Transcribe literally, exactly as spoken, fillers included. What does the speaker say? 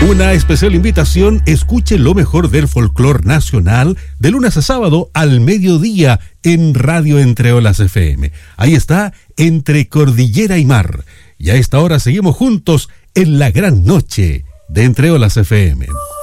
Una especial invitación, escuche lo mejor del folclor nacional de lunes a sábado al mediodía en Radio Entre Olas F M. Ahí está, Entre Cordillera y Mar. Y a esta hora seguimos juntos en la gran noche de Entre Olas F M.